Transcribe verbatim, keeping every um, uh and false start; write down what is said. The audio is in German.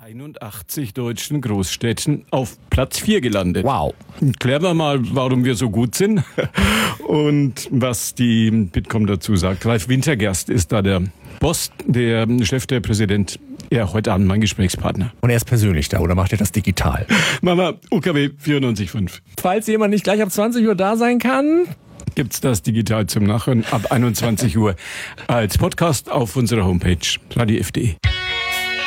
einundachtzig deutschen Großstädten auf Platz vier gelandet. Wow. Klären wir mal, warum wir so gut sind und was die Bitkom dazu sagt. Ralf Wintergerst ist da der Boss, der Chef, der Präsident. Ja, heute Abend mein Gesprächspartner. Und er ist persönlich da oder macht er das digital? Mama, U K W vierundneunzig Komma fünf. Falls jemand nicht gleich ab zwanzig Uhr da sein kann, gibt's das digital zum Nachhören ab einundzwanzig Uhr als Podcast auf unserer Homepage radio punkt f d e.